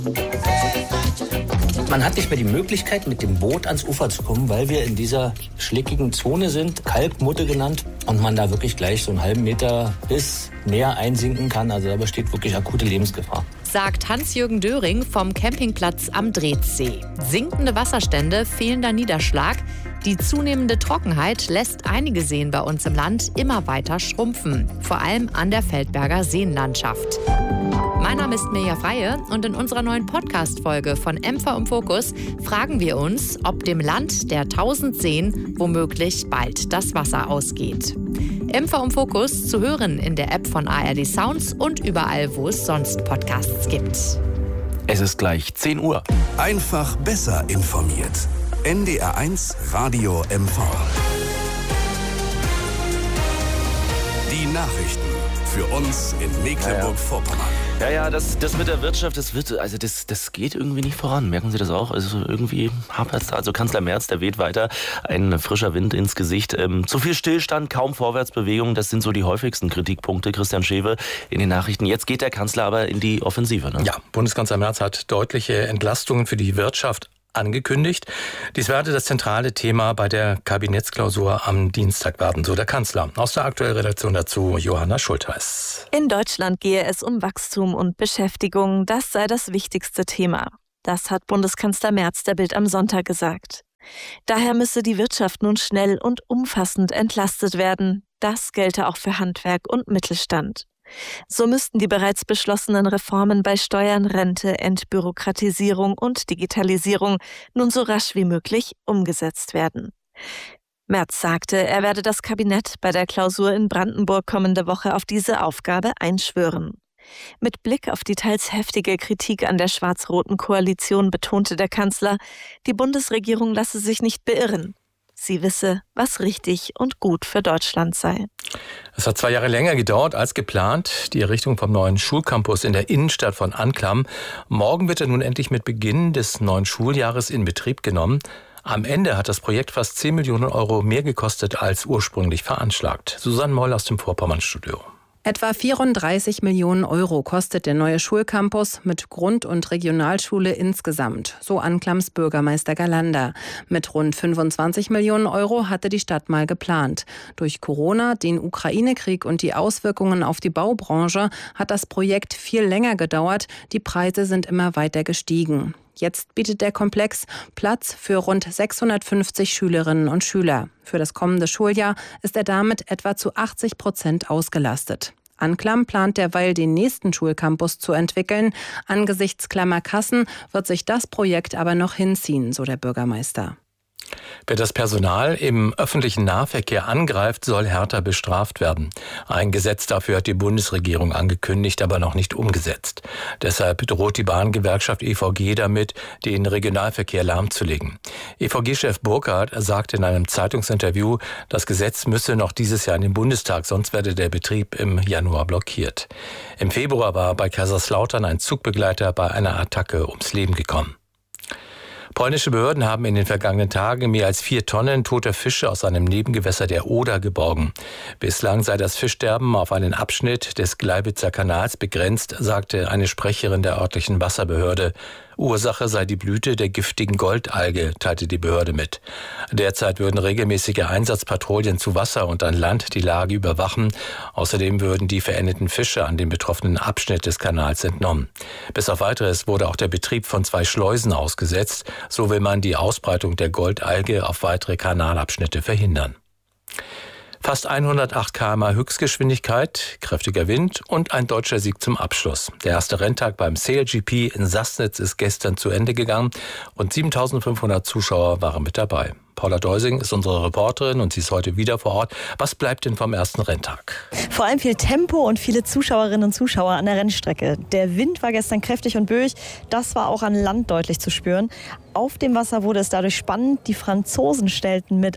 Man hat nicht mehr die Möglichkeit, mit dem Boot ans Ufer zu kommen, weil wir in dieser schlickigen Zone sind, Kalkmutte genannt, und man da wirklich gleich so einen halben Meter bis mehr einsinken kann. Also da besteht wirklich akute Lebensgefahr. Sagt Hans-Jürgen Döring vom Campingplatz am Dretzsee. Sinkende Wasserstände, fehlender Niederschlag. Die zunehmende Trockenheit lässt einige Seen bei uns im Land immer weiter schrumpfen. Vor allem an der Feldberger Seenlandschaft. Mein Name ist Mirja Freie und in unserer neuen Podcast-Folge von MV im Fokus fragen wir uns, ob dem Land der 1000 Seen womöglich bald das Wasser ausgeht. MV im Fokus zu hören in der App von ARD Sounds und überall, wo es sonst Podcasts gibt. Es ist gleich 10 Uhr. Einfach besser informiert. NDR1 Radio MV. Die Nachrichten für uns in Mecklenburg-Vorpommern. Ja, das mit der Wirtschaft, das geht irgendwie nicht voran. Merken Sie das auch? Also irgendwie hapert es. Also Kanzler Merz, der weht weiter. Ein frischer Wind ins Gesicht. Zu viel Stillstand, kaum Vorwärtsbewegung. Das sind so die häufigsten Kritikpunkte. Christian Schewe in den Nachrichten. Jetzt geht der Kanzler aber in die Offensive. Ne? Ja, Bundeskanzler Merz hat deutliche Entlastungen für die Wirtschaft angekündigt. Dies werde das zentrale Thema bei der Kabinettsklausur am Dienstag werden, so der Kanzler. Aus der aktuellen Redaktion dazu Johanna Schultheiß. In Deutschland gehe es um Wachstum und Beschäftigung. Das sei das wichtigste Thema. Das hat Bundeskanzler Merz der Bild am Sonntag gesagt. Daher müsse die Wirtschaft nun schnell und umfassend entlastet werden. Das gelte auch für Handwerk und Mittelstand. So müssten die bereits beschlossenen Reformen bei Steuern, Rente, Entbürokratisierung und Digitalisierung nun so rasch wie möglich umgesetzt werden. Merz sagte, er werde das Kabinett bei der Klausur in Brandenburg kommende Woche auf diese Aufgabe einschwören. Mit Blick auf die teils heftige Kritik an der schwarz-roten Koalition betonte der Kanzler, die Bundesregierung lasse sich nicht beirren. Sie wisse, was richtig und gut für Deutschland sei. Es hat 2 Jahre länger gedauert als geplant, die Errichtung vom neuen Schulcampus in der Innenstadt von Anklam. Morgen wird er nun endlich mit Beginn des neuen Schuljahres in Betrieb genommen. Am Ende hat das Projekt fast 10 Millionen Euro mehr gekostet als ursprünglich veranschlagt. Susanne Moll aus dem Vorpommern-Studio. Etwa 34 Millionen Euro kostet der neue Schulcampus mit Grund- und Regionalschule insgesamt, so Anklams Bürgermeister Galander. Mit rund 25 Millionen Euro hatte die Stadt mal geplant. Durch Corona, den Ukraine-Krieg und die Auswirkungen auf die Baubranche hat das Projekt viel länger gedauert. Die Preise sind immer weiter gestiegen. Jetzt bietet der Komplex Platz für rund 650 Schülerinnen und Schüler. Für das kommende Schuljahr ist er damit etwa zu 80% ausgelastet. Anklam plant derweil, den nächsten Schulcampus zu entwickeln. Angesichts klammer Kassen wird sich das Projekt aber noch hinziehen, so der Bürgermeister. Wer das Personal im öffentlichen Nahverkehr angreift, soll härter bestraft werden. Ein Gesetz dafür hat die Bundesregierung angekündigt, aber noch nicht umgesetzt. Deshalb droht die Bahngewerkschaft EVG damit, den Regionalverkehr lahmzulegen. EVG-Chef Burkhardt sagte in einem Zeitungsinterview, das Gesetz müsse noch dieses Jahr in den Bundestag, sonst werde der Betrieb im Januar blockiert. Im Februar war bei Kaiserslautern ein Zugbegleiter bei einer Attacke ums Leben gekommen. Polnische Behörden haben in den vergangenen Tagen mehr als 4 Tonnen toter Fische aus einem Nebengewässer der Oder geborgen. Bislang sei das Fischsterben auf einen Abschnitt des Gleibitzer Kanals begrenzt, sagte eine Sprecherin der örtlichen Wasserbehörde. Ursache sei die Blüte der giftigen Goldalge, teilte die Behörde mit. Derzeit würden regelmäßige Einsatzpatrouillen zu Wasser und an Land die Lage überwachen. Außerdem würden die verendeten Fische an den betroffenen Abschnitt des Kanals entnommen. Bis auf Weiteres wurde auch der Betrieb von 2 Schleusen ausgesetzt. So will man die Ausbreitung der Goldalge auf weitere Kanalabschnitte verhindern. Fast 108 km/h Höchstgeschwindigkeit, kräftiger Wind und ein deutscher Sieg zum Abschluss. Der erste Renntag beim SailGP in Sassnitz ist gestern zu Ende gegangen und 7.500 Zuschauer waren mit dabei. Paula Deusing ist unsere Reporterin und sie ist heute wieder vor Ort. Was bleibt denn vom ersten Renntag? Vor allem viel Tempo und viele Zuschauerinnen und Zuschauer an der Rennstrecke. Der Wind war gestern kräftig und böig. Das war auch an Land deutlich zu spüren. Auf dem Wasser wurde es dadurch spannend. Die Franzosen stellten mit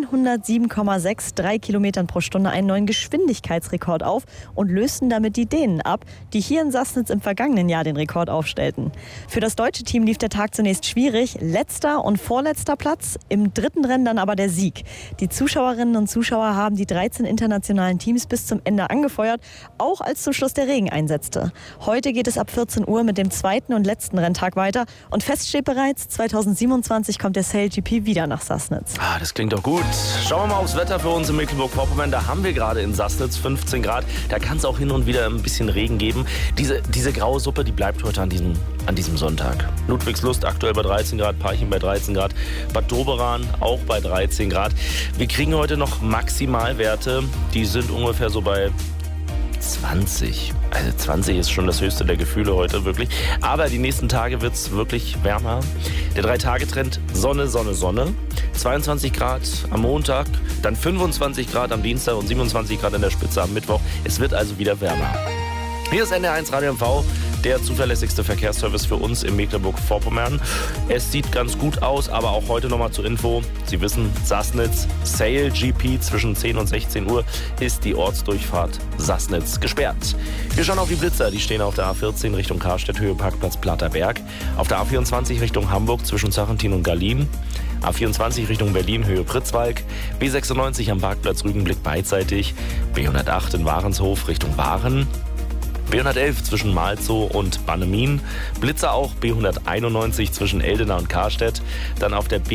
107,63 Kilometern pro Stunde einen neuen Geschwindigkeitsrekord auf und lösten damit die Dänen ab, die hier in Sassnitz im vergangenen Jahr den Rekord aufstellten. Für das deutsche Team lief der Tag zunächst schwierig. Letzter und vorletzter Platz. Im dritten Rennen dann aber der Sieg. Die Zuschauerinnen und Zuschauer haben die 13 internationalen Teams bis zum Ende angefeuert, auch als zum Schluss der Regen einsetzte. Heute geht es ab 14 Uhr mit dem zweiten und letzten Renntag weiter und fest steht bereits, 2027 kommt der SailGP wieder nach Sassnitz. Das klingt doch gut. Schauen wir mal aufs Wetter für uns in Mecklenburg-Vorpommern. Da haben wir gerade in Sassnitz 15 Grad. Da kann es auch hin und wieder ein bisschen Regen geben. Diese graue Suppe, die bleibt heute an diesem Sonntag. Ludwigslust aktuell bei 13 Grad, Parchim bei 13 Grad, Bad Doberan auch bei 13 Grad. Wir kriegen heute noch Maximalwerte, die sind ungefähr so bei 20. Also 20 ist schon das höchste der Gefühle heute, wirklich. Aber die nächsten Tage wird es wirklich wärmer. Der 3-Tage-Trend Sonne, Sonne, Sonne. 22 Grad am Montag, dann 25 Grad am Dienstag und 27 Grad in der Spitze am Mittwoch. Es wird also wieder wärmer. Hier ist NDR1 Radio MV, der zuverlässigste Verkehrsservice für uns in Mecklenburg-Vorpommern. Es sieht ganz gut aus, aber auch heute nochmal zur Info. Sie wissen, Sassnitz, SailGP zwischen 10 und 16 Uhr ist die Ortsdurchfahrt Sassnitz gesperrt. Wir schauen auf die Blitzer, die stehen auf der A14 Richtung Karstedt, Höhe Parkplatz Platterberg. Auf der A24 Richtung Hamburg zwischen Zachentin und Gallien. A24 Richtung Berlin, Höhe Pritzwalk. B96 am Parkplatz Rügenblick beidseitig. B108 in Warenshof Richtung Waren. B111 zwischen Malzow und Bannemin, Blitzer auch B191 zwischen Eldena und Karstedt, dann auf der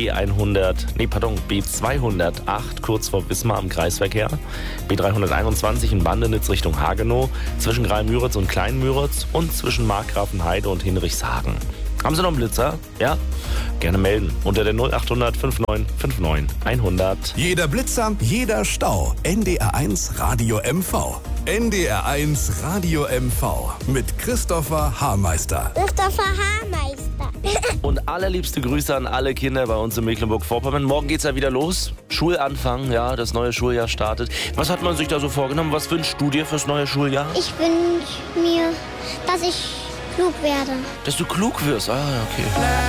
B208 kurz vor Wismar am Kreisverkehr, B321 in Bandenitz Richtung Hagenow, zwischen Greil-Müritz und Klein-Müritz und zwischen Markgrafenheide und Hinrichshagen. Haben Sie noch einen Blitzer? Ja? Gerne melden unter der 0800 5959 100. Jeder Blitzer, jeder Stau. NDR1 Radio MV. NDR1 Radio MV mit Christopher Haarmeister. Christopher Haarmeister. Und allerliebste Grüße an alle Kinder bei uns in Mecklenburg-Vorpommern. Morgen geht's ja wieder los. Schulanfang, ja, das neue Schuljahr startet. Was hat man sich da so vorgenommen? Was wünschst du dir fürs neue Schuljahr? Ich wünsche mir, dass ich klug werde. Dass du klug wirst? Ah, okay.